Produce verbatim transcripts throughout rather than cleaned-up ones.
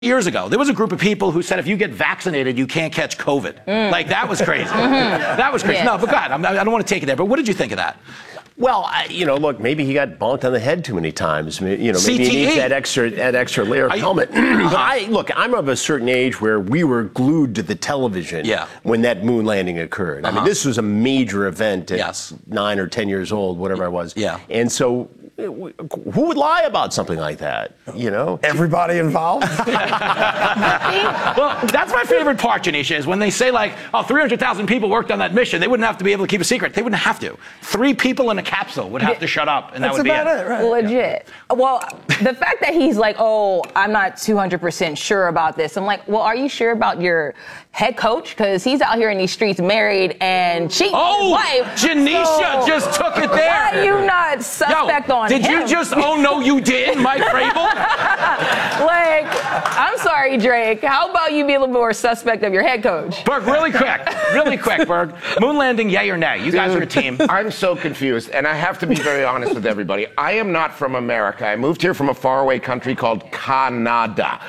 Years ago, there was a group of people who said if you get vaccinated, you can't catch COVID. Mm. Like, that was crazy. Mm-hmm. That was crazy. Yeah. No, but God, I'm, I don't want to take it there. But what did you think of that? Well, I, you know, look, maybe he got bonked on the head too many times. You know, maybe he needs that extra, that extra layer of helmet. But I, look, I'm of a certain age where we were glued to the television yeah. when that moon landing occurred. Uh-huh. I mean, this was a major event at yes. nine or ten years old, whatever I was. Yeah. And so, who would lie about something like that? You know, everybody involved. Well, that's my favorite part, Janisha, is when they say like, "Oh, three hundred thousand people worked on that mission. They wouldn't have to be able to keep a secret. They wouldn't have to. Three people in a capsule would have to shut up, and that's that would about be it." it right? Legit. Yeah. Well, the fact that he's like, "Oh, I'm not two hundred percent sure about this." I'm like, "Well, are you sure about your head coach? Because he's out here in these streets, married and cheating oh, with his wife." Janisha so, just took it there. Why are you not suspect Yo, on did him? you just? Oh no, you didn't, Mike Vrabel. Like, I'm sorry, Drake. How about you be a little more suspect of your head coach? Berg, really quick, really quick, Berg. Moon landing, yay or nay? You guys are a team. I'm so confused, and I have to be very honest with everybody. I am not from America. I moved here from a faraway country called Canada.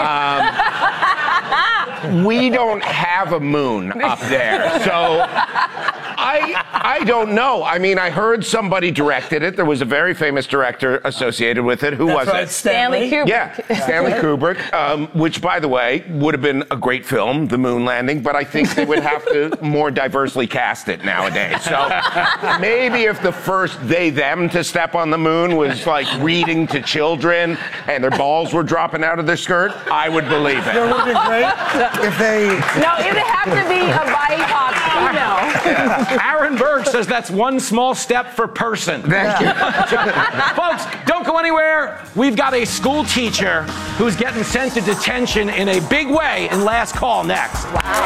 Um, we don't have a moon up there, so I I don't know. I mean, I heard somebody directed it. There was a very famous director associated with it. Who That's was right, it? Stanley Kubrick. Yeah, Stanley Kubrick, um, which, by the way, would have been a great film, The Moon Landing, but I think they would have to more diversely cast it nowadays. So maybe if the first they, them to step on the moon was like reading to children and their balls were dropping out of their skirt, I would believe it. It would be great if they... No, it would have to be a BIPOC female. Aaron Berg says that's one small step for person. Thank you. Folks, don't go anywhere. We've got a school teacher who's getting sent to detention in a big way in Last Call next.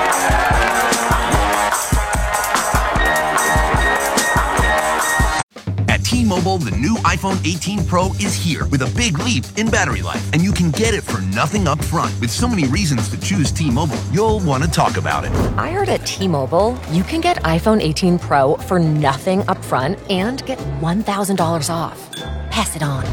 At T-Mobile, the new iPhone eighteen Pro is here with a big leap in battery life. And you can get it for nothing up front. With so many reasons to choose T-Mobile, you'll want to talk about it. I heard at T-Mobile, you can get iPhone eighteen Pro for nothing up front and get one thousand dollars off. Pass it on.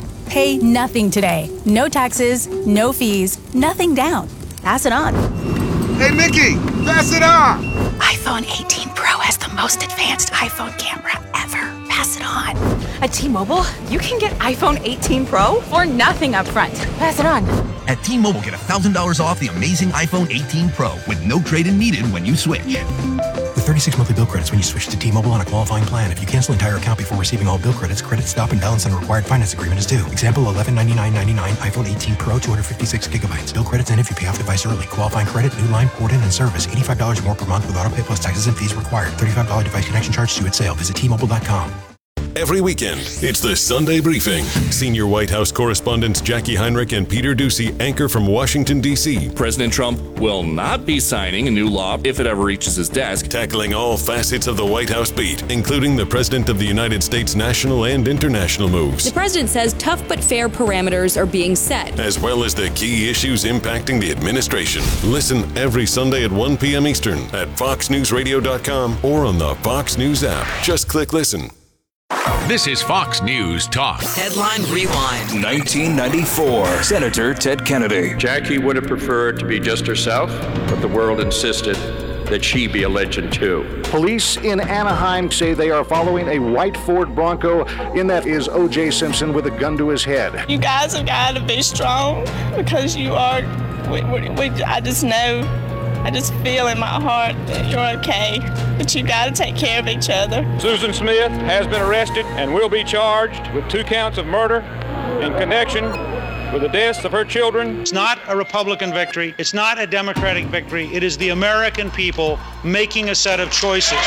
Pay nothing today. No taxes, no fees, nothing down. Pass it on. Hey, Mickey, pass it on. iPhone eighteen Pro has the most advanced iPhone camera ever. Pass it on. At T-Mobile, you can get iPhone eighteen Pro for nothing up front. Pass it on. At T-Mobile, get one thousand dollars off the amazing iPhone eighteen Pro with no trade-in needed when you switch. With thirty-six monthly bill credits when you switch to T-Mobile on a qualifying plan. If you cancel entire account before receiving all bill credits, credit stop and balance on a required finance agreement is due. Example, eleven ninety-nine ninety-nine, iPhone eighteen Pro, two hundred fifty-six gigabytes. Bill credits end if you pay off device early. Qualifying credit, new line, port in, and service. eighty-five dollars more per month with auto pay plus taxes and fees required. thirty-five dollars device connection charge due at sale. Visit T Mobile dot com. Every weekend, it's the Sunday Briefing. Senior White House correspondents Jackie Heinrich and Peter Doocy anchor from Washington, D C President Trump will not be signing a new law if it ever reaches his desk. Tackling all facets of the White House beat, including the President of the United States national and international moves. The president says tough but fair parameters are being set, as well as the key issues impacting the administration. Listen every Sunday at one p.m. Eastern at fox news radio dot com or on the Fox News app. Just click listen. This is Fox News Talk. Headline Rewind. nineteen ninety-four. Senator Ted Kennedy. Jackie would have preferred to be just herself, but the world insisted that she be a legend too. Police in Anaheim say they are following a white Ford Bronco. In that is O J Simpson with a gun to his head. You guys have got to be strong because you are, we, we, we, I just know, I just feel in my heart that you're okay, but you got to take care of each other. Susan Smith has been arrested and will be charged with two counts of murder in connection with the deaths of her children. It's not a Republican victory. It's not a Democratic victory. It is the American people making a set of choices.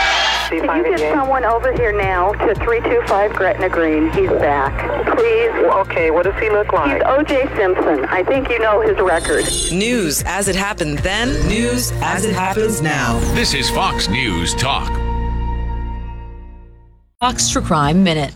Can you get someone over here now to three two five Gretna Green? He's back. Please. Okay, what does he look like? He's O J Simpson. I think you know his record. News as it happened then, news as it happens now. This is Fox News Talk. Fox True Crime Minute.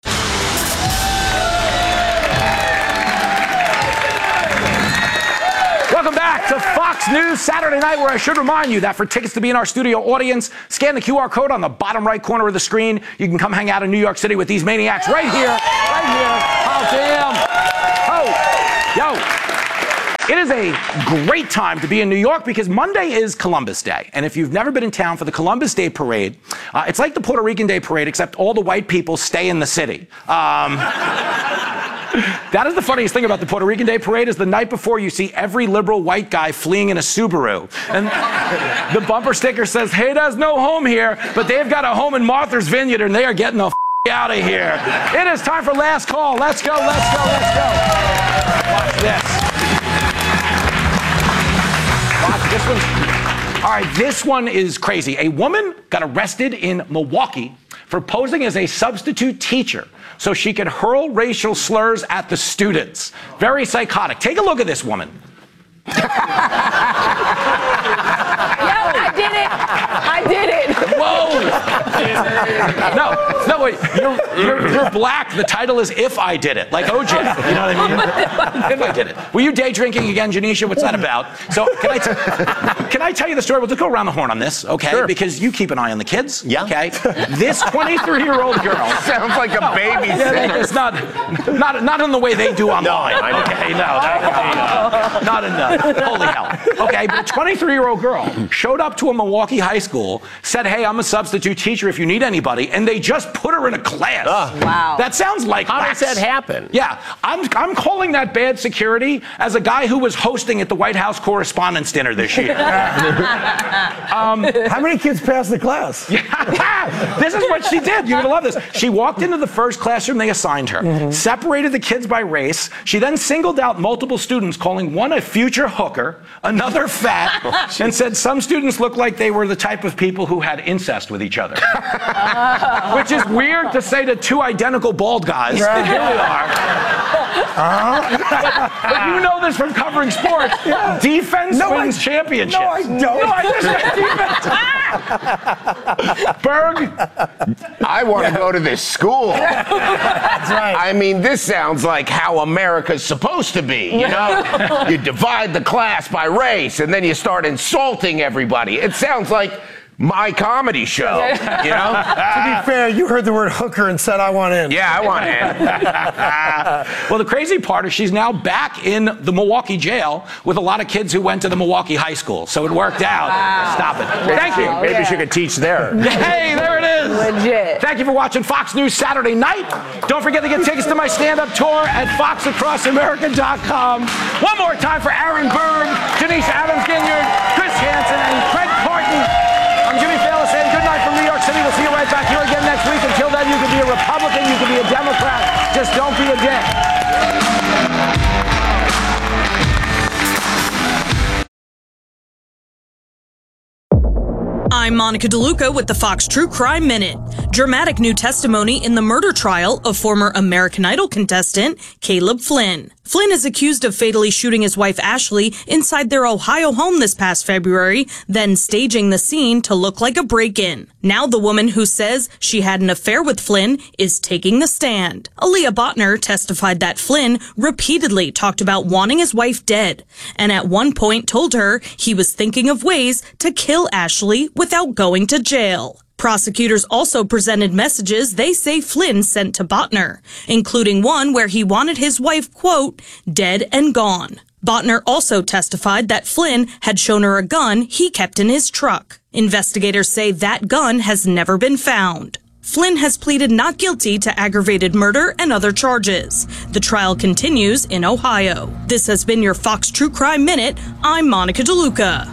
Welcome back to Fox News Saturday Night, where I should remind you that for tickets to be in our studio audience, scan the Q R code on the bottom right corner of the screen. You can come hang out in New York City with these maniacs right here, right here. Oh, damn. Oh, yo. It is a great time to be in New York because Monday is Columbus Day. And if you've never been in town for the Columbus Day Parade, uh, it's like the Puerto Rican Day Parade, except all the white people stay in the city. Um, that is the funniest thing about the Puerto Rican Day Parade is the night before you see every liberal white guy fleeing in a Subaru. And the bumper sticker says, hey, there's no home here, but they've got a home in Martha's Vineyard and they are getting the f out of here. It is time for last call. Let's go, let's go, let's go. Watch this. Watch this one. All right, this one is crazy. A woman got arrested in Milwaukee for posing as a substitute teacher so she could hurl racial slurs at the students. Very psychotic. Take a look at this woman. Yo, I did it. I did it. Whoa. No, no, wait. You're, you're, you're black. The title is If I Did It, like O J. You know what I mean? If I Did It. Were you day drinking again, Janisha? What's that about? So can I, t- can I tell you the story? We'll just go around the horn on this, okay? Sure. Because you keep an eye on the kids, yeah. Okay? This twenty-three-year-old girl. Sounds like a baby. Yeah, it's not, not, not in the way they do online. No, okay, no. That, uh, not in the... Holy hell. Okay, but a twenty-three-year-old girl showed up to a Milwaukee high school, said, hey, I'm a substitute teacher if you need anybody, and they just put her in a class. Uh, wow. That sounds like How lax. does that happen? Yeah, I'm, I'm calling that bad security as a guy who was hosting at the White House Correspondents' Dinner this year. um, How many kids passed the class? Yeah, this is what she did. You're going to love this. She walked into the first classroom they assigned her, mm-hmm. separated the kids by race. She then singled out multiple students, calling one a future hooker, another fat, oh, and said some students looked like they were the type of people who had incest with each other. Uh, Which is weird to say to two identical bald guys. Right. They really are. Uh-huh. but, but you know this from covering sports. Yeah. Defense no, wins I, championships. No, I don't. No, I just defense. Berg. I want to yeah. go to this school. That's right. I mean, this sounds like how America's supposed to be. You know, you divide the class by race, and then you start insulting everybody. It sounds like my comedy show, you know? To be fair, you heard the word hooker and said, I want in. Yeah, I want in. Well, the crazy part is she's now back in the Milwaukee jail with a lot of kids who went to the Milwaukee high school. So it worked out. Wow. Stop it. Maybe Thank she, you. Maybe yeah. she could teach there. Hey, there it is. Legit. Thank you for watching Fox News Saturday night. Don't forget to get tickets to my stand-up tour at fox across america dot com. One more time for Aaron Berg, Janisha Adams-Ginyard, Chris Hansen, and Craig Carton. I'm Jimmy Fallon saying good night from New York City. We'll see you right back here again next week. Until then, you can be a Republican, you can be a Democrat. Just don't be a dick. I'm Monica DeLuca with the Fox True Crime Minute. Dramatic new testimony in the murder trial of former American Idol contestant Caleb Flynn. Flynn is accused of fatally shooting his wife Ashley inside their Ohio home this past February, then staging the scene to look like a break-in. Now the woman who says she had an affair with Flynn is taking the stand. Aaliyah Botner testified that Flynn repeatedly talked about wanting his wife dead, and at one point told her he was thinking of ways to kill Ashley without going to jail. Prosecutors also presented messages they say Flynn sent to Botner, including one where he wanted his wife, quote, dead and gone. Botner also testified that Flynn had shown her a gun he kept in his truck. Investigators say that gun has never been found. Flynn has pleaded not guilty to aggravated murder and other charges. The trial continues in Ohio. This has been your Fox True Crime Minute. I'm Monica DeLuca.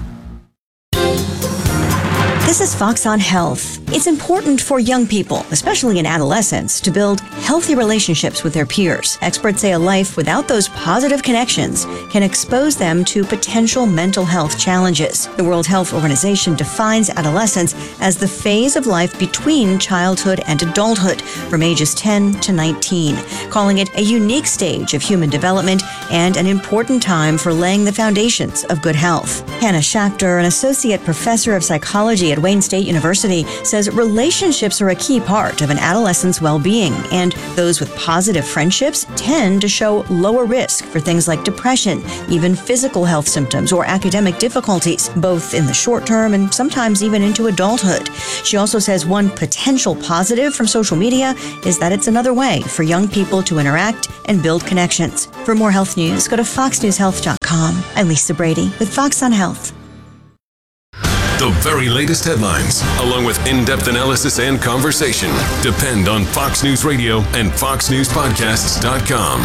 This is Fox on Health. It's important for young people, especially in adolescence, to build healthy relationships with their peers. Experts say a life without those positive connections can expose them to potential mental health challenges. The World Health Organization defines adolescence as the phase of life between childhood and adulthood, from ages ten to nineteen, calling it a unique stage of human development and an important time for laying the foundations of good health. Hannah Schachter, an associate professor of psychology at at Wayne State University says relationships are a key part of an adolescent's well-being, and those with positive friendships tend to show lower risk for things like depression, even physical health symptoms or academic difficulties, both in the short term and sometimes even into adulthood. She also says one potential positive from social media is that it's another way for young people to interact and build connections. For more health news, go to fox news health dot com. I'm Lisa Brady with Fox on Health. The very latest headlines, along with in-depth analysis and conversation, depend on Fox News Radio and fox news podcasts dot com.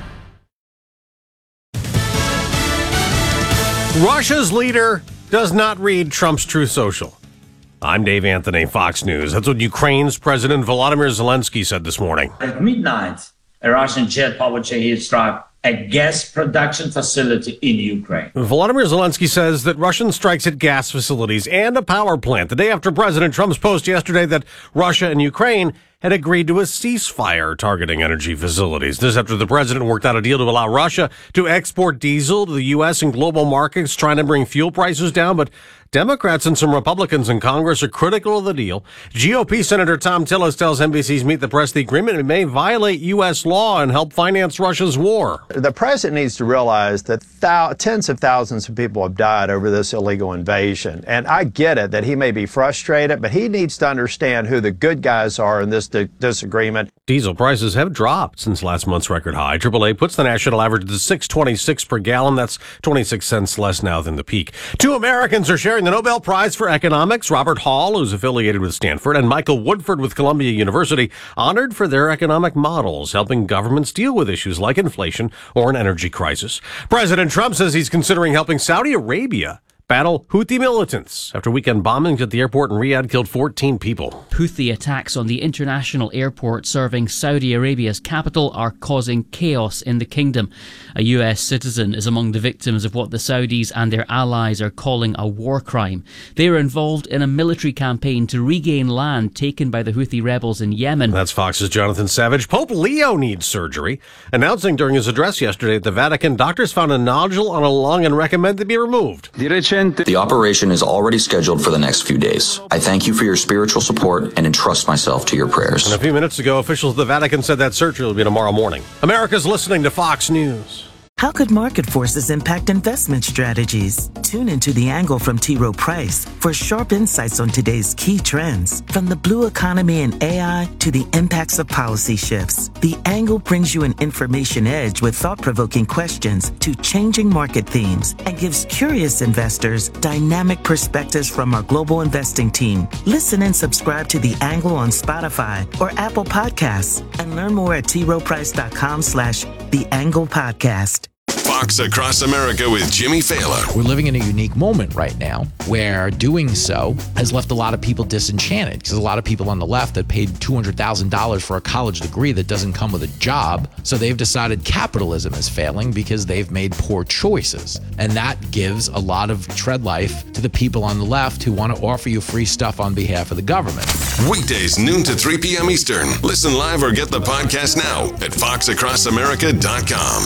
Russia's leader does not read Trump's Truth Social. I'm Dave Anthony, Fox News. That's what Ukraine's President Volodymyr Zelensky said this morning. At midnight, a Russian jet powered struck a gas production facility in Ukraine. Volodymyr Zelensky says that Russian strikes at gas facilities and a power plant the day after President Trump's post yesterday that Russia and Ukraine had agreed to a ceasefire targeting energy facilities. This after the president worked out a deal to allow Russia to export diesel to the U S and global markets, trying to bring fuel prices down. But Democrats and some Republicans in Congress are critical of the deal. G O P Senator Tom Tillis tells N B C's Meet the Press the agreement may violate U S law and help finance Russia's war. The president needs to realize that thou- tens of thousands of people have died over this illegal invasion. And I get it that he may be frustrated, but he needs to understand who the good guys are in this di- disagreement. Diesel prices have dropped since last month's record high. triple A puts the national average to six twenty-six per gallon. That's twenty-six cents less now than the peak. Two Americans are sharing the Nobel Prize for Economics. Robert Hall, who's affiliated with Stanford, and Michael Woodford with Columbia University, honored for their economic models, helping governments deal with issues like inflation or an energy crisis. President Trump says he's considering helping Saudi Arabia battle Houthi militants after weekend bombings at the airport in Riyadh killed fourteen people. Houthi attacks on the international airport serving Saudi Arabia's capital are causing chaos in the kingdom. A U S citizen is among the victims of what the Saudis and their allies are calling a war crime. They are involved in a military campaign to regain land taken by the Houthi rebels in Yemen. That's Fox's Jonathan Savage. Pope Leo needs surgery. Announcing during his address yesterday at the Vatican, doctors found a nodule on a lung and recommend it be removed. The operation is already scheduled for the next few days. I thank you for your spiritual support and entrust myself to your prayers. And a few minutes ago, officials at the Vatican said that surgery will be tomorrow morning. America's listening to Fox News. How could market forces impact investment strategies? Tune into The Angle from T. Rowe Price for sharp insights on today's key trends. From the blue economy and A I to the impacts of policy shifts, The Angle brings you an information edge with thought-provoking questions to changing market themes and gives curious investors dynamic perspectives from our global investing team. Listen and subscribe to The Angle on Spotify or Apple Podcasts and learn more at t rowe price dot com slash The Angle Podcast. Fox Across America with Jimmy Fallon. We're living in a unique moment right now where doing so has left a lot of people disenchanted because a lot of people on the left that paid two hundred thousand dollars for a college degree that doesn't come with a job. So they've decided capitalism is failing because they've made poor choices. And that gives a lot of tread life to the people on the left who want to offer you free stuff on behalf of the government. Weekdays, noon to three p.m. Eastern. Listen live or get the podcast now at fox across america dot com.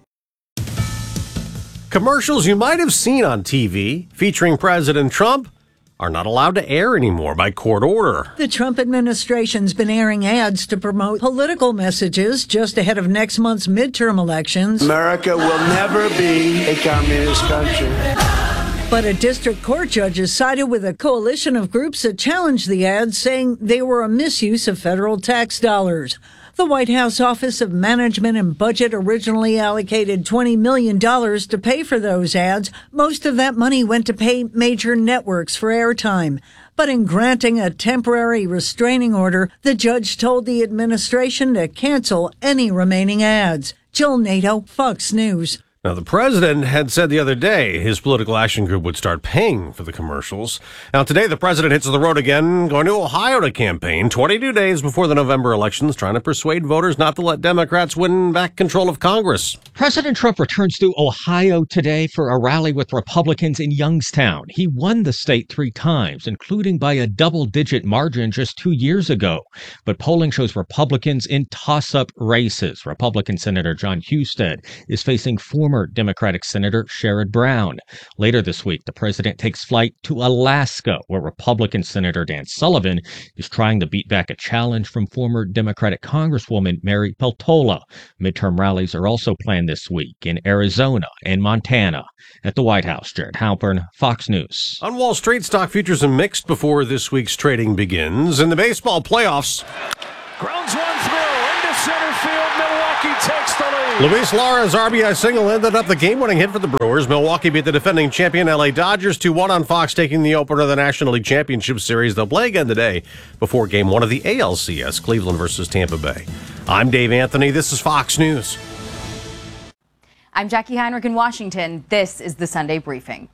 Commercials you might have seen on T V featuring President Trump are not allowed to air anymore by court order. The Trump administration's been airing ads to promote political messages just ahead of next month's midterm elections. America will never be a communist country. But a district court judge has sided with a coalition of groups that challenged the ads, saying they were a misuse of federal tax dollars. The White House Office of Management and Budget originally allocated twenty million dollars to pay for those ads. Most of that money went to pay major networks for airtime. But in granting a temporary restraining order, the judge told the administration to cancel any remaining ads. Jill Nato, Fox News. Now, the president had said the other day his political action group would start paying for the commercials. Now, today the president hits the road again, going to Ohio to campaign twenty-two days before the November elections, trying to persuade voters not to let Democrats win back control of Congress. President Trump returns to Ohio today for a rally with Republicans in Youngstown. He won the state three times, including by a double-digit margin just two years ago. But polling shows Republicans in toss-up races. Republican Senator John Husted is facing four former Democratic Senator Sherrod Brown. Later this week, the president takes flight to Alaska, where Republican Senator Dan Sullivan is trying to beat back a challenge from former Democratic Congresswoman Mary Peltola. Midterm rallies are also planned this week in Arizona and Montana. At the White House, Jared Halpern, Fox News. On Wall Street, stock futures are mixed before this week's trading begins. In the baseball playoffs, grounds one through into center field. Milwaukee takes the lead. Luis Lara R B I single ended up the game-winning hit for the Brewers. Milwaukee beat the defending champion L A Dodgers two one on Fox, taking the opener of the National League Championship Series. They'll play again today before Game one of the A L C S, Cleveland versus Tampa Bay. I'm Dave Anthony. This is Fox News. I'm Jackie Heinrich in Washington. This is the Sunday Briefing.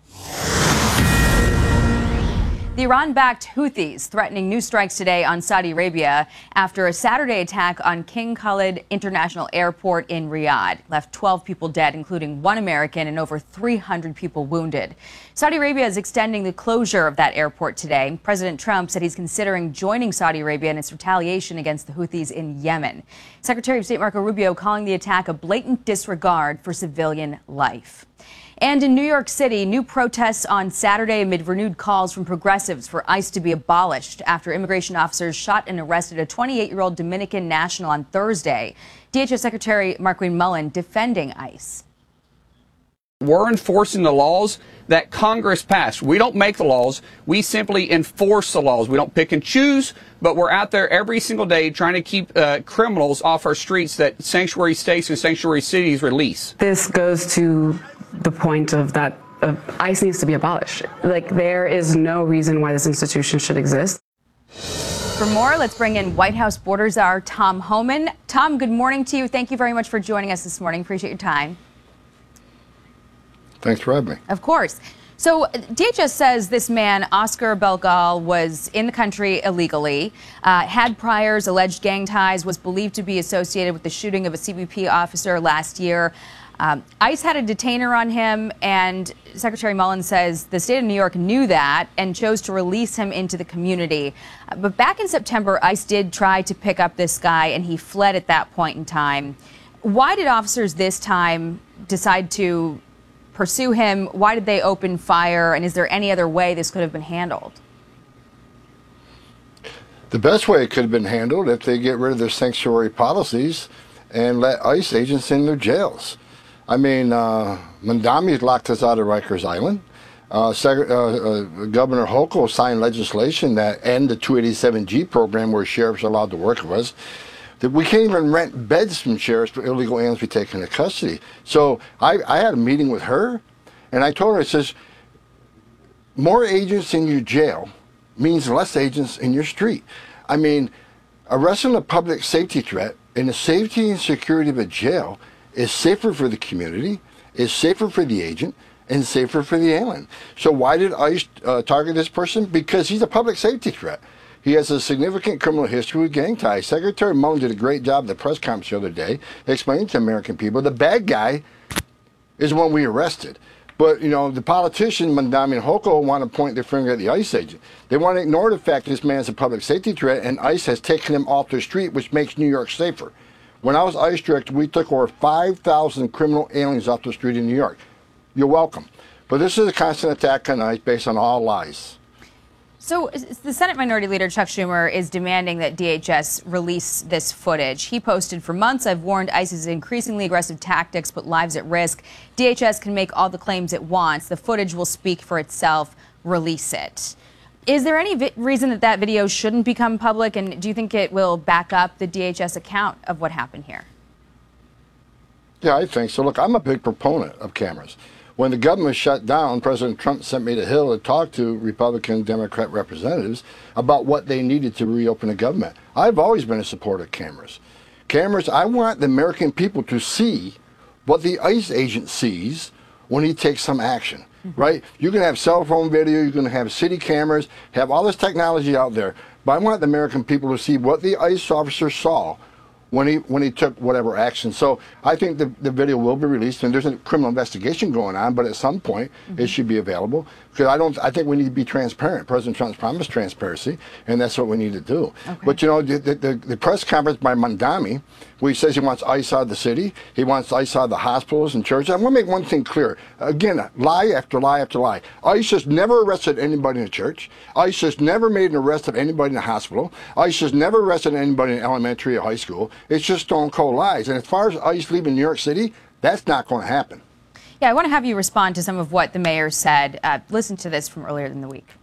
The Iran-backed Houthis threatening new strikes today on Saudi Arabia after a Saturday attack on King Khalid International Airport in Riyadh left twelve people dead, including one American, and over three hundred people wounded. Saudi Arabia is extending the closure of that airport today. President Trump said he's considering joining Saudi Arabia in its retaliation against the Houthis in Yemen. Secretary of State Marco Rubio calling the attack a blatant disregard for civilian life. And in New York City, new protests on Saturday amid renewed calls from progressives for ICE to be abolished after immigration officers shot and arrested a twenty-eight-year-old Dominican national on Thursday. D H S Secretary Markwayne Mullin defending ICE. We're enforcing the laws that Congress passed. We don't make the laws. We simply enforce the laws. We don't pick and choose, but we're out there every single day trying to keep uh, criminals off our streets that sanctuary states and sanctuary cities release. This goes to the point of that uh, ICE needs to be abolished. Like, there is no reason why this institution should exist. For more, let's bring in White House border czar Tom Homan. Tom, good morning to you. Thank you very much for joining us this morning. Appreciate your time. Thanks for having me. Of course. So D H S says this man, Oscar Belgal, was in the country illegally, uh, had priors, alleged gang ties, was believed to be associated with the shooting of a C B P officer last year. Um, ICE had a detainer on him, and Secretary Mullin says the state of New York knew that and chose to release him into the community. Uh, but back in September, ICE did try to pick up this guy, and he fled at that point in time. Why did officers this time decide to pursue him? Why did they open fire? And is there any other way this could have been handled? The best way it could have been handled if they get rid of their sanctuary policies and let ICE agents in their jails. I mean, uh, Mandami's locked us out of Rikers Island. Uh, Sec- uh, uh, Governor Hochul signed legislation that end the two eighty-seven G program where sheriffs are allowed to work with us. That we can't even rent beds from sheriffs for illegal aliens we take into custody. So I, I had a meeting with her, and I told her, I says, more agents in your jail means less agents in your street. I mean, arresting a public safety threat and the safety and security of a jail is safer for the community, is safer for the agent, and safer for the alien. So why did ICE uh, target this person? Because he's a public safety threat. He has a significant criminal history with gang ties. Secretary Mullin did a great job at the press conference the other day explaining to American people the bad guy is the one we arrested. But, you know, the politician, Mandami and Hochul, want to point their finger at the ICE agent. They want to ignore the fact that this man's a public safety threat, and ICE has taken him off the street, which makes New York safer. When I was ICE director, we took over five thousand criminal aliens off the street in New York. You're welcome. But this is a constant attack on ICE based on all lies. So the Senate Minority Leader Chuck Schumer is demanding that D H S release this footage. He posted, "For months, I've warned ICE's increasingly aggressive tactics put lives at risk. D H S can make all the claims it wants. The footage will speak for itself. Release it." Is there any vi- reason that that video shouldn't become public? And do you think it will back up the D H S account of what happened here? Yeah, I think so. Look, I'm a big proponent of cameras. When the government shut down, President Trump sent me to Hill to talk to Republican Democrat representatives about what they needed to reopen the government. I've always been a supporter of cameras. Cameras, I want the American people to see what the ICE agent sees when he takes some action, mm-hmm. right? You can have cell phone video, you can have city cameras, have all this technology out there, but I want the American people to see what the ICE officer saw when he when he took whatever action. So I think the, the video will be released, and there's a criminal investigation going on, but at some point mm-hmm. it should be available, because I don't I think we need to be transparent. President Trump's promised transparency, and that's what we need to do. Okay. But you know, the, the, the press conference by Mamdani, where he says he wants ICE out of the city, he wants ICE out of the hospitals and churches. I want to make one thing clear. Again, lie after lie after lie. ICE has never arrested anybody in a church. ICE has never made an arrest of anybody in a hospital. ICE has never arrested anybody in elementary or high school. It's just stone cold lies. And as far as ICE leaving New York City, that's not going to happen. Yeah, I want to have you respond to some of what the mayor said. Uh, listen to this from earlier in the week.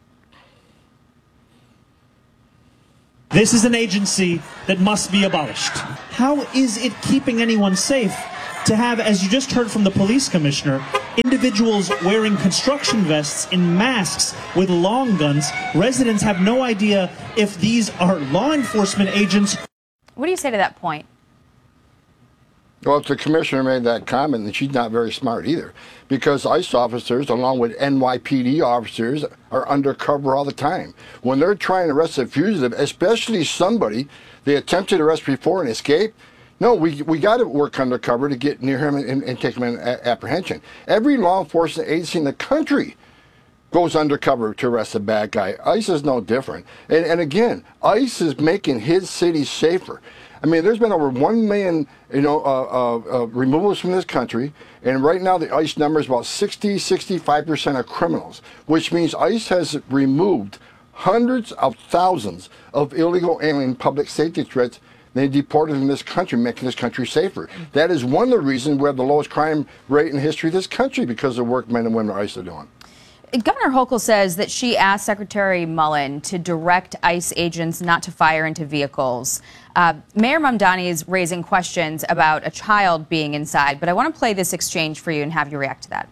This is an agency that must be abolished. How is it keeping anyone safe to have, as you just heard from the police commissioner, individuals wearing construction vests in masks with long guns? Residents have no idea if these are law enforcement agents. What do you say to that point? Well, if the commissioner made that comment, then she's not very smart either, because ICE officers, along with N Y P D officers, are undercover all the time. When they're trying to arrest a fugitive, especially somebody they attempted to arrest before and escape, no, we, we got to work undercover to get near him and, and take him in a- apprehension. Every law enforcement agency in the country goes undercover to arrest a bad guy. ICE is no different. And, and again, ICE is making his city safer. I mean, there's been over one million, you know, uh, uh, uh, removals from this country, and right now the ICE number is about sixty, sixty-five percent of criminals, which means ICE has removed hundreds of thousands of illegal alien public safety threats. They deported from this country, making this country safer. That is one of the reasons we have the lowest crime rate in the history of this country, because of the work men and women of ICE are doing. Governor Hochul says that she asked Secretary Mullen to direct ICE agents not to fire into vehicles. Uh, Mayor Mamdani is raising questions about a child being inside, but I want to play this exchange for you and have you react to that.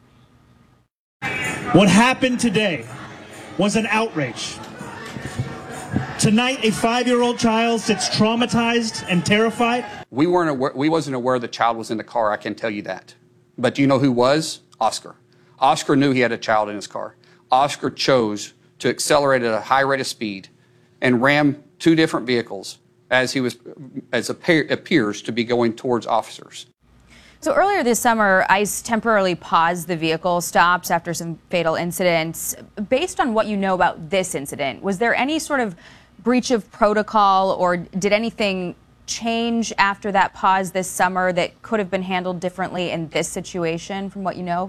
What happened today was an outrage. Tonight, a five-year-old child sits traumatized and terrified. We weren't aware, we wasn't aware the child was in the car, I can tell you that. But do you know who was? Oscar. Oscar knew he had a child in his car. Oscar chose to accelerate at a high rate of speed and ram two different vehicles as he was, as appear, appears to be going towards officers. So earlier this summer, ICE temporarily paused the vehicle stops after some fatal incidents. Based on what you know about this incident, was there any sort of breach of protocol, or did anything change after that pause this summer that could have been handled differently in this situation from what you know?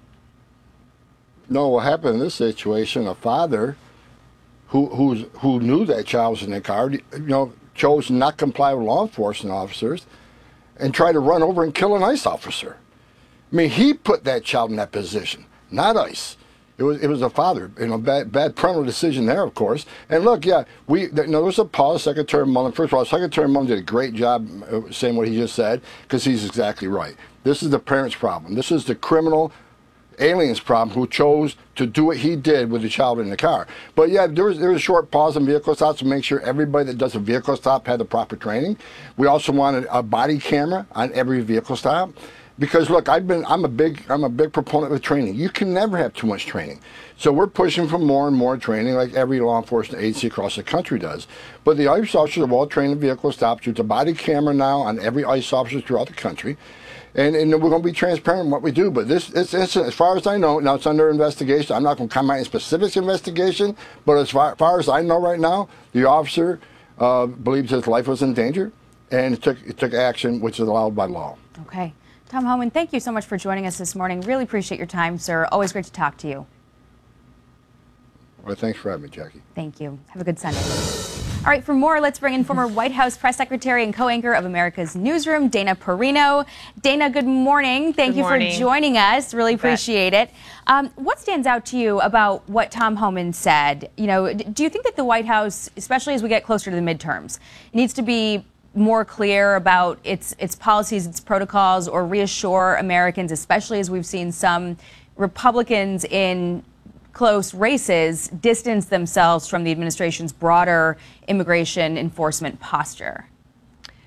No, what happened in this situation, a father who who's, who knew that child was in the car, you know, chose to not comply with law enforcement officers and tried to run over and kill an ICE officer. I mean, he put that child in that position, not ICE. It was it was a father, you know, bad bad parental decision there, of course. And look, yeah, we you know, there was a pause. Secretary Mullen, first of all, Secretary Mullen did a great job saying what he just said, because he's exactly right. This is the parents' problem. This is the criminal aliens problem who chose to do what he did with the child in the car. But yeah, there was there was a short pause on vehicle stops to make sure everybody that does a vehicle stop had the proper training. We also wanted a body camera on every vehicle stop, because look, I've been I'm a big I'm a big proponent of training. You can never have too much training. So we're pushing for more and more training, like every law enforcement agency across the country does. But the ICE officers are all trained in vehicle stops. There's a body camera now on every ICE officer throughout the country. And, and we're going to be transparent in what we do. But this, this incident, as far as I know, now it's under investigation. I'm not going to comment on specifics investigation, but as far, far as I know right now, the officer uh, believes his life was in danger, and it took, it took action, which is allowed by law. Okay. Tom Homan, thank you so much for joining us this morning. Really appreciate your time, sir. Always great to talk to you. Well, thanks for having me, Jackie. Thank you. Have a good Sunday. All right, for more, let's bring in former White House press secretary and co-anchor of America's Newsroom, Dana Perino. Dana, good morning. Thank good you morning. for joining us. Really appreciate it. Um, what stands out to you about what Tom Homan said? You know, do you think that the White House, especially as we get closer to the midterms, needs to be more clear about its its policies, its protocols, or reassure Americans, especially as we've seen some Republicans in close races distance themselves from the administration's broader immigration enforcement posture?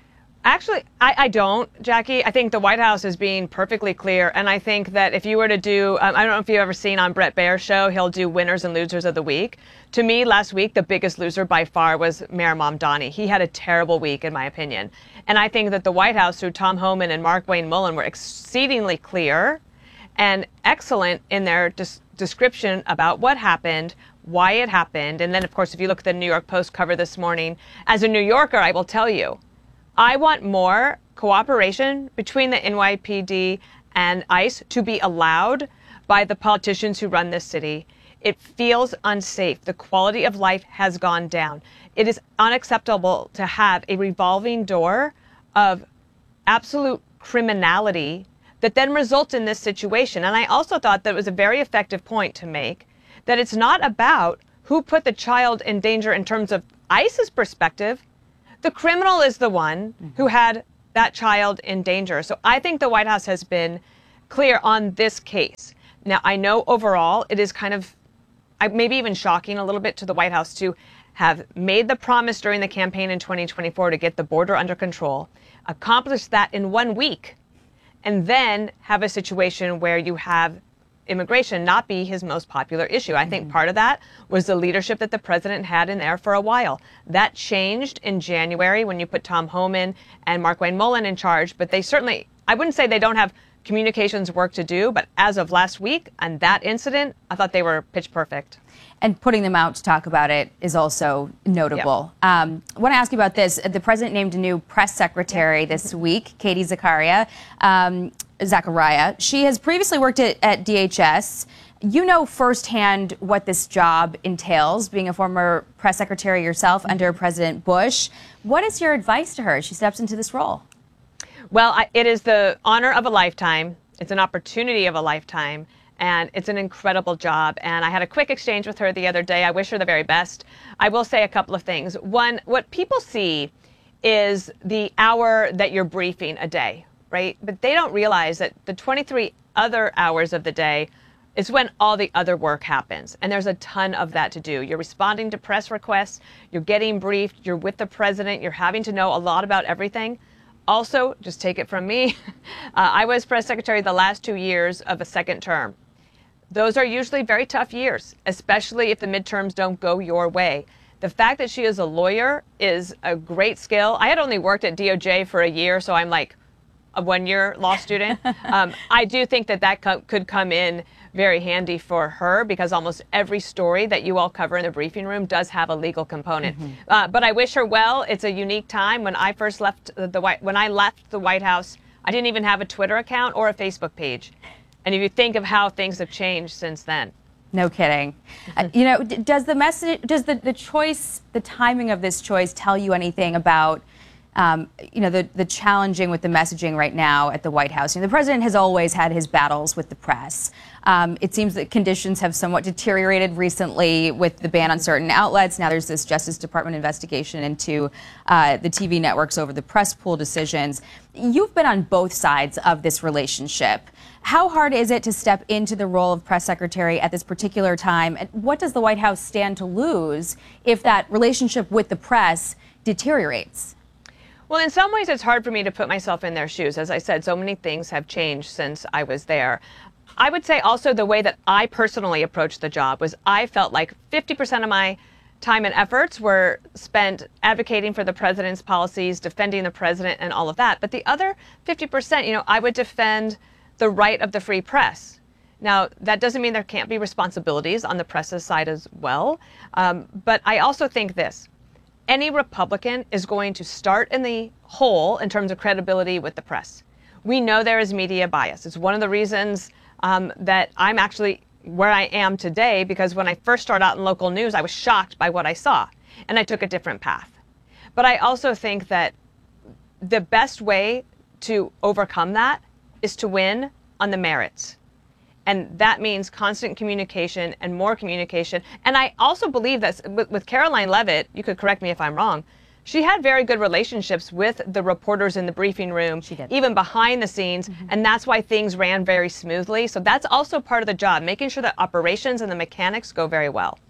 Actually, I, I don't, Jackie. I think the White House is being perfectly clear. And I think that if you were to do, um, I don't know if you've ever seen on Bret Baier's show, he'll do winners and losers of the week. To me, last week, the biggest loser by far was Mayor Mamdani. He had a terrible week, in my opinion. And I think that the White House, through Tom Homan and Markwayne Mullin, were exceedingly clear and excellent in their des- description about what happened, why it happened. And then, of course, if you look at the New York Post cover this morning, as a New Yorker, I will tell you, I want more cooperation between the N Y P D and ICE to be allowed by the politicians who run this city. It feels unsafe. The quality of life has gone down. It is unacceptable to have a revolving door of absolute criminality that then results in this situation. And I also thought that it was a very effective point to make, that it's not about who put the child in danger in terms of ICE's perspective. The criminal is the one who had that child in danger. So I think the White House has been clear on this case. Now, I know overall it is kind of maybe even shocking a little bit to the White House to have made the promise during the campaign in twenty twenty-four to get the border under control, accomplish that in one week, and then have a situation where you have immigration not be his most popular issue. I think part of that was the leadership that the president had in there for a while. That changed in January when you put Tom Homan and Markwayne Mullin in charge, but they certainly, I wouldn't say they don't have communications work to do, but as of last week and that incident, I thought they were pitch perfect. And putting them out to talk about it is also notable. Yep. Um, I want to ask you about this. The president named a new press secretary yep. this week, Katie Zakaria. Um, Zachariah. She has previously worked at, at D H S. You know firsthand what this job entails, being a former press secretary yourself mm-hmm. under President Bush. What is your advice to her as she steps into this role? Well, I, it is the honor of a lifetime. It's an opportunity of a lifetime. And it's an incredible job. And I had a quick exchange with her the other day. I wish her the very best. I will say a couple of things. One, what people see is the hour that you're briefing a day, right? But they don't realize that the twenty-three other hours of the day is when all the other work happens. And there's a ton of that to do. You're responding to press requests. You're getting briefed. You're with the president. You're having to know a lot about everything. Also, just take it from me, uh, I was press secretary the last two years of a second term. Those are usually very tough years, especially if the midterms don't go your way. The fact that she is a lawyer is a great skill. I had only worked at D O J for a year, so I'm like a one-year law student. um, I do think that that co- could come in very handy for her because almost every story that you all cover in the briefing room does have a legal component. Mm-hmm. Uh, but I wish her well. It's a unique time. When I first left the White, when I left the White House, I didn't even have a Twitter account or a Facebook page. And if you think of how things have changed since then. No kidding. Uh, you know, d- does the message, does the, the choice, the timing of this choice tell you anything about, um, you know, the, the challenging with the messaging right now at the White House? You know, the president has always had his battles with the press. Um, it seems that conditions have somewhat deteriorated recently with the ban on certain outlets. Now there's this Justice Department investigation into uh, the T V networks over the press pool decisions. You've been on both sides of this relationship. How hard is it to step into the role of press secretary at this particular time? And what does the White House stand to lose if that relationship with the press deteriorates? Well, in some ways, it's hard for me to put myself in their shoes. As I said, so many things have changed since I was there. I would say also the way that I personally approached the job was I felt like fifty percent of my time and efforts were spent advocating for the president's policies, defending the president and all of that. But the other fifty percent, you know, I would defend the right of the free press. Now, that doesn't mean there can't be responsibilities on the press's side as well. Um, but I also think this. Any Republican is going to start in the hole in terms of credibility with the press. We know there is media bias. It's one of the reasons um, that I'm actually where I am today, because when I first started out in local news, I was shocked by what I saw, and I took a different path. But I also think that the best way to overcome that is to win on the merits. And that means constant communication and more communication. And I also believe that with, with Karoline Leavitt, you could correct me if I'm wrong, she had very good relationships with the reporters in the briefing room, she did. Even behind the scenes, mm-hmm. and that's why things ran very smoothly. So that's also part of the job, making sure that operations and the mechanics go very well.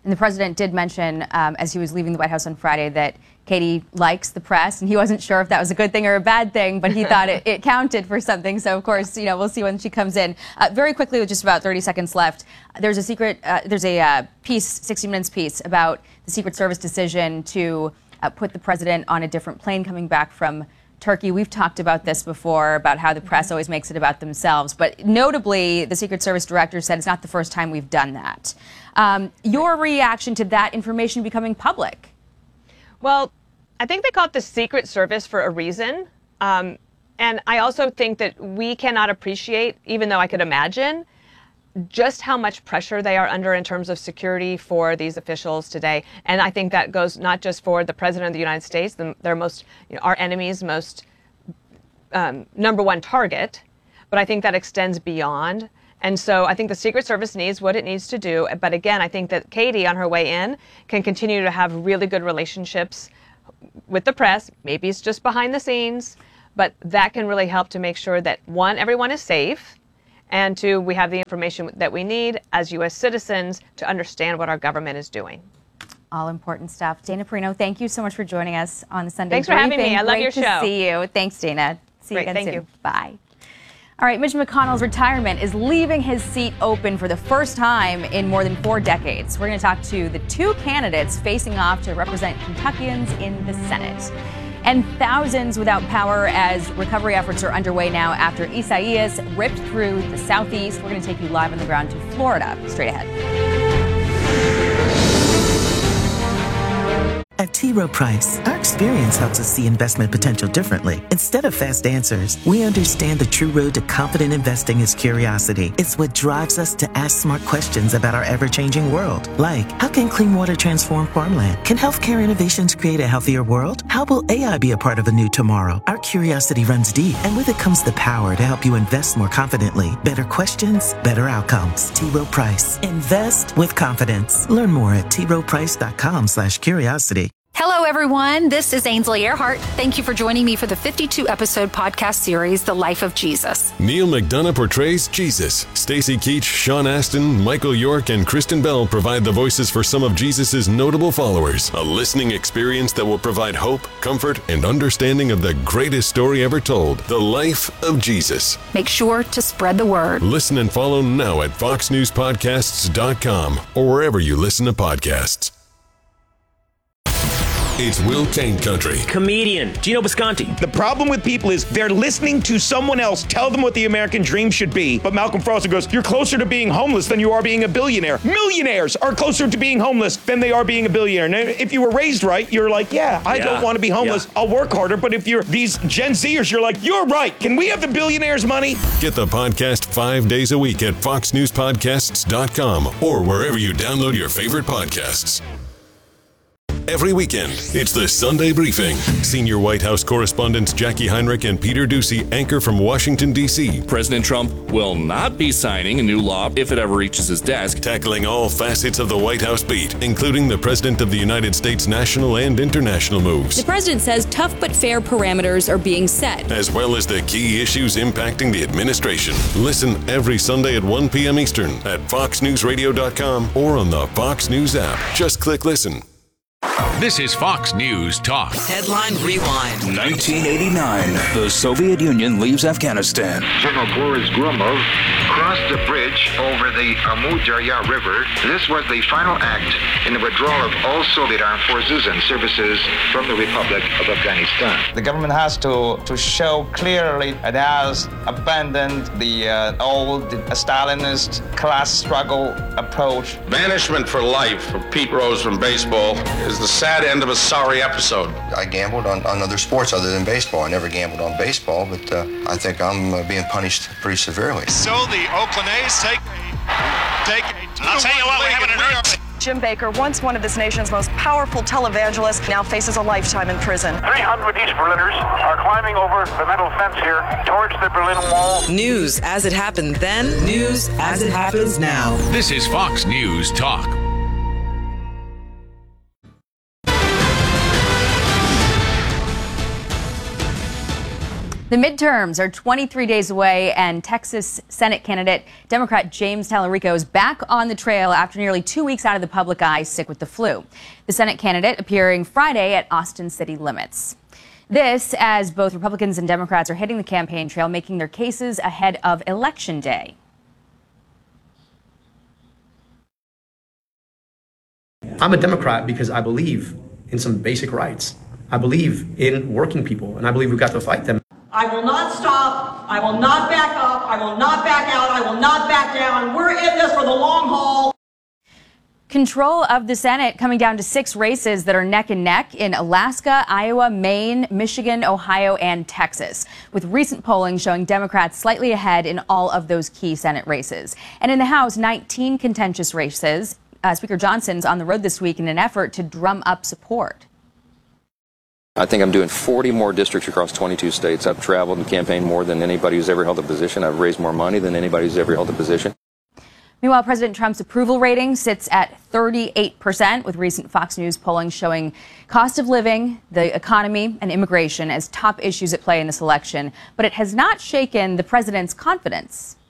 And the president did mention, um, as he was leaving the White House on Friday, that Katie likes the press, and he wasn't sure if that was a good thing or a bad thing, but he thought it, it counted for something. So, of course, you know, we'll see when she comes in. Uh, very quickly, with just about thirty seconds left, there's a secret, uh, there's a uh, piece, sixty minutes piece, about the Secret Service decision to uh, put the president on a different plane coming back from Turkey. We've talked about this before, about how the press always makes it about themselves. But notably, the Secret Service director said it's not the first time we've done that. Um, your reaction to that information becoming public? Well, I think they call it the Secret Service for a reason. Um, and I also think that we cannot appreciate, even though I could imagine, just how much pressure they are under in terms of security for these officials today. And I think that goes not just for the President of the United States, the, their most, you know, our enemy's most um, number one target, but I think that extends beyond. And so I think the Secret Service needs what it needs to do. But again, I think that Katie, on her way in, can continue to have really good relationships with the press. Maybe it's just behind the scenes, but that can really help to make sure that, one, everyone is safe, and two, we have the information that we need as U S citizens to understand what our government is doing. All important stuff. Dana Perino, thank you so much for joining us on the Sunday Thanks for briefing. having me. I love Great your to show. see you. Thanks, Dana. See Great, you again thank soon. you. Bye. All right, Mitch McConnell's retirement is leaving his seat open for the first time in more than four decades. We're going to talk to the two candidates facing off to represent Kentuckians in the Senate. And thousands without power as recovery efforts are underway now after Isaias ripped through the southeast. We're going to take you live on the ground to Florida. Straight ahead. At T. Rowe Price, our experience helps us see investment potential differently. Instead of fast answers, we understand the true road to confident investing is curiosity. It's what drives us to ask smart questions about our ever-changing world. Like, how can clean water transform farmland? Can healthcare innovations create a healthier world? How will A I be a part of a new tomorrow? Our curiosity runs deep, and with it comes the power to help you invest more confidently. Better questions, better outcomes. T. Rowe Price. Invest with confidence. Learn more at t rowe price dot com slash curiosity. Hello, everyone. This is Ainsley Earhart. Thank you for joining me for the fifty-two episode podcast series, The Life of Jesus. Neil McDonough portrays Jesus. Stacy Keach, Sean Astin, Michael York, and Kristen Bell provide the voices for some of Jesus' notable followers. A listening experience that will provide hope, comfort, and understanding of the greatest story ever told, The Life of Jesus. Make sure to spread the word. Listen and follow now at fox news podcasts dot com or wherever you listen to podcasts. It's Will Kane Country. Comedian Gino Bisconti. The problem with people is they're listening to someone else tell them what the American dream should be. But Malcolm Frost goes, you're closer to being homeless than you are being a billionaire. Millionaires are closer to being homeless than they are being a billionaire. Now, if you were raised right, you're like, yeah, I yeah. don't want to be homeless. Yeah. I'll work harder. But if you're these Gen Zers, you're like, you're right. Can we have the billionaires' money? Get the podcast five days a week at fox news podcasts dot com or wherever you download your favorite podcasts. Every weekend, it's the Sunday Briefing. Senior White House correspondents Jackie Heinrich and Peter Doocy anchor from Washington, D C President Trump will not be signing a new law if it ever reaches his desk. Tackling all facets of the White House beat, including the President of the United States national and international moves. The president says tough but fair parameters are being set, as well as the key issues impacting the administration. Listen every Sunday at one p.m. Eastern at fox news radio dot com or on the Fox News app. Just click listen. This is Fox News Talk. Headline Rewind. nineteen eighty-nine. The Soviet Union leaves Afghanistan. General Boris Gromov crossed the bridge over the Amu Darya River. This was the final act in the withdrawal of all Soviet armed forces and services from the Republic of Afghanistan. The government has to, to show clearly it has abandoned the uh, old Stalinist class struggle approach. Banishment for life for Pete Rose from baseball is the sad end of a sorry episode. I gambled on, on other sports other than baseball. I never gambled on baseball, but uh, I think I'm uh, being punished pretty severely. So the Oakland A's take a, take a two I'll tell you what, we're having an earth. Jim Baker, once one of this nation's most powerful televangelists, now faces a lifetime in prison. three hundred East Berliners are climbing over the metal fence here towards the Berlin Wall. News as it happened then, news as it happens now. This is Fox News Talk. The The midterms are twenty-three days away, and Texas Senate candidate Democrat James Tallarico is back on the trail after nearly two weeks out of the public eye, sick with the flu. The Senate candidate appearing Friday at Austin city limits. This as both Republicans and Democrats are hitting the campaign trail, making their cases ahead of Election Day. I'm a Democrat because I believe in some basic rights. I believe in working people, and I believe we've got to fight them. I will not stop. I will not back up. I will not back out. I will not back down. We're in this for the long haul. Control of the Senate coming down to six races that are neck and neck in Alaska, Iowa, Maine, Michigan, Ohio, and Texas, with recent polling showing Democrats slightly ahead in all of those key Senate races. And in the House, nineteen contentious races. Uh, Speaker Johnson's on the road this week in an effort to drum up support. I think I'm doing forty more districts across twenty-two states. I've traveled and campaigned more than anybody who's ever held a position. I've raised more money than anybody who's ever held a position. Meanwhile, President Trump's approval rating sits at thirty-eight percent, with recent Fox News polling showing cost of living, the economy, and immigration as top issues at play in this election. But it has not shaken the president's confidence.